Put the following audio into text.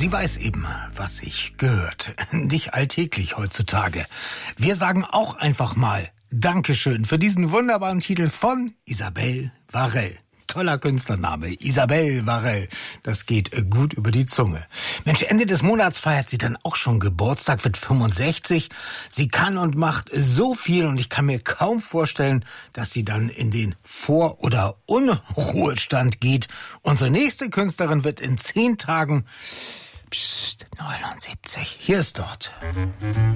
Sie weiß eben, was sich gehört. Nicht alltäglich heutzutage. Wir sagen auch einfach mal Dankeschön für diesen wunderbaren Titel von Isabelle Varell. Toller Künstlername, Isabelle Varell. Das geht gut über die Zunge. Mensch, Ende des Monats feiert sie dann auch schon Geburtstag, wird 65. Sie kann und macht so viel und ich kann mir kaum vorstellen, dass sie dann in den Vor- oder Unruhestand geht. Unsere nächste Künstlerin wird in 10 Tagen 79. Hier ist dort.